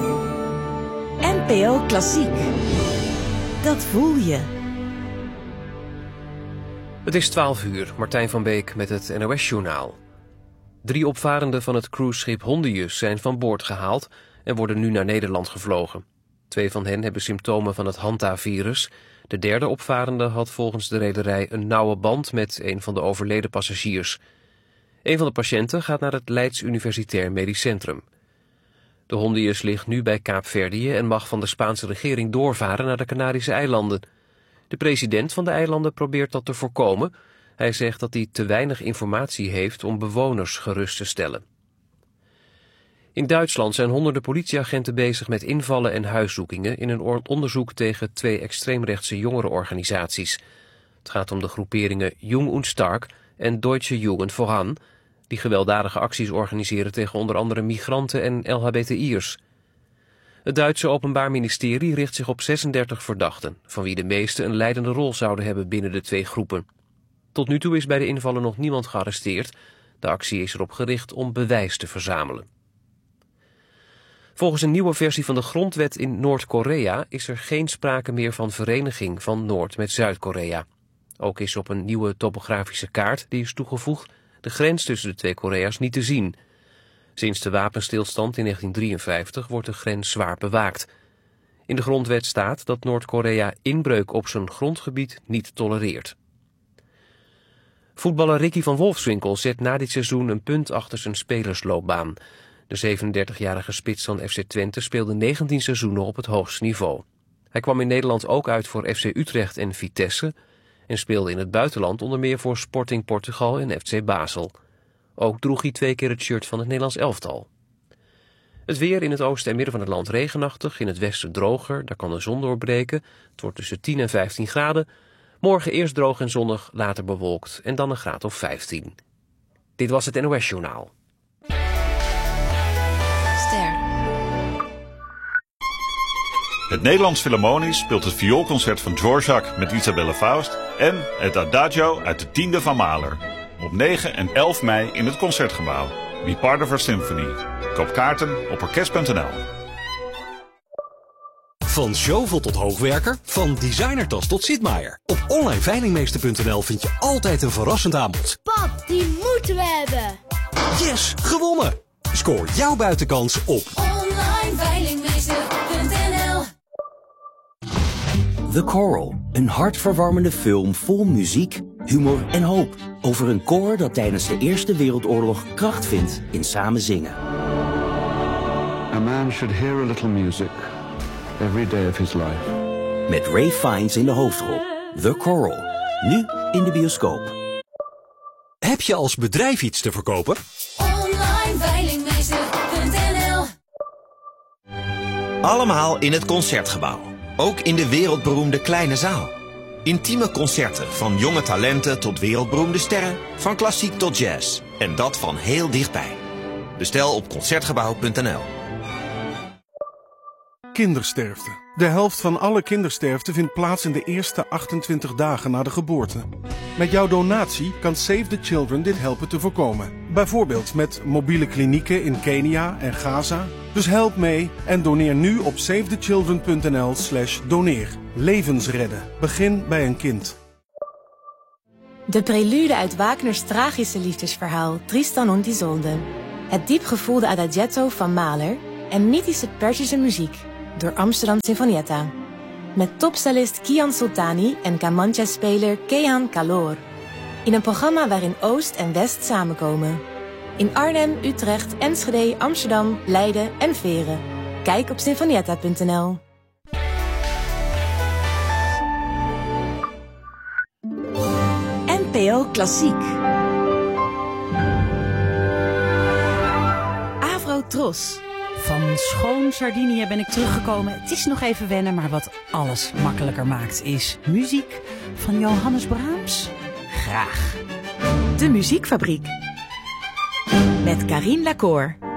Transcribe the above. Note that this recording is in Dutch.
NPO Klassiek. Dat voel je. Het is 12 uur, Martijn van Beek met het NOS-journaal. 3 opvarenden van het cruiseschip Hondius zijn van boord gehaald en worden nu naar Nederland gevlogen. 2 van hen hebben symptomen van het Hanta-virus. De derde opvarende had volgens de rederij een nauwe band met een van de overleden passagiers. Een van de patiënten gaat naar het Leids Universitair Medisch Centrum. De Hondius ligt nu bij Kaapverdië en mag van de Spaanse regering doorvaren naar de Canarische eilanden. De president van de eilanden probeert dat te voorkomen. Hij zegt dat hij te weinig informatie heeft om bewoners gerust te stellen. In Duitsland zijn honderden politieagenten bezig met invallen en huiszoekingen in een onderzoek tegen 2 extreemrechtse jongerenorganisaties. Het gaat om de groeperingen Jung und Stark en Deutsche Jugend voran, die gewelddadige acties organiseren tegen onder andere migranten en LHBTI'ers. Het Duitse Openbaar Ministerie richt zich op 36 verdachten, van wie de meeste een leidende rol zouden hebben binnen de 2 groepen. Tot nu toe is bij de invallen nog niemand gearresteerd. De actie is erop gericht om bewijs te verzamelen. Volgens een nieuwe versie van de grondwet in Noord-Korea is er geen sprake meer van vereniging van Noord met Zuid-Korea. Ook is op een nieuwe topografische kaart die is toegevoegd de grens tussen de 2 Korea's niet te zien. Sinds de wapenstilstand in 1953 wordt de grens zwaar bewaakt. In de grondwet staat dat Noord-Korea inbreuk op zijn grondgebied niet tolereert. Voetballer Ricky van Wolfswinkel zet na dit seizoen een punt achter zijn spelersloopbaan. De 37-jarige spits van FC Twente speelde 19 seizoenen op het hoogste niveau. Hij kwam in Nederland ook uit voor FC Utrecht en Vitesse en speelde in het buitenland onder meer voor Sporting Portugal en FC Basel. Ook droeg hij 2 keer het shirt van het Nederlands elftal. Het weer in het oosten en midden van het land regenachtig, in het westen droger, daar kan de zon doorbreken. Het wordt tussen 10 en 15 graden. Morgen eerst droog en zonnig, later bewolkt en dan een graad of 15. Dit was het NOS-journaal. Het Nederlands Philharmonisch speelt het vioolconcert van Dvorak met Isabelle Faust en het Adagio uit de 10e van Mahler. Op 9 en 11 mei in het Concertgebouw. Be part of our symphony. Koop kaarten op orkest.nl. Van shovel tot hoogwerker, van designertas tot Sitmaier. Op onlineveilingmeester.nl vind je altijd een verrassend aanbod. Pap, die moeten we hebben. Yes, gewonnen! Scoor jouw buitenkans op onlineveilingmeester.nl. The Coral, een hartverwarmende film vol muziek, humor en hoop. Over een koor dat tijdens de Eerste Wereldoorlog kracht vindt in samen zingen. A man should hear a little music every day of his life. Met Ray Fiennes in de hoofdrol. The Coral, nu in de bioscoop. Heb je als bedrijf iets te verkopen? onlineveilingmeester.nl. Allemaal in het Concertgebouw. Ook in de wereldberoemde kleine zaal. Intieme concerten van jonge talenten tot wereldberoemde sterren, van klassiek tot jazz. En dat van heel dichtbij. Bestel op Concertgebouw.nl. Kindersterfte. De helft van alle kindersterfte vindt plaats in de eerste 28 dagen na de geboorte. Met jouw donatie kan Save the Children dit helpen te voorkomen. Bijvoorbeeld met mobiele klinieken in Kenia en Gaza. Dus help mee en doneer nu op savethechildren.nl/doneer. Levens redden. Begin bij een kind. De prelude uit Wagners tragische liefdesverhaal Tristan und Isolde. Het diepgevoelde adagietto van Mahler en mythische Perzische muziek door Amsterdam Sinfonietta. Met topsolist Kian Sultani en Kamancha-speler Kehan Kalor. In een programma waarin Oost en West samenkomen. In Arnhem, Utrecht, Enschede, Amsterdam, Leiden en Veren. Kijk op sinfonietta.nl. NPO Klassiek. Avro Tros. Van schoon Sardinië ben ik teruggekomen. Het is nog even wennen, maar wat alles makkelijker maakt is muziek van Johannes Brahms. Graag. De Muziekfabriek. Met Carine Lacour.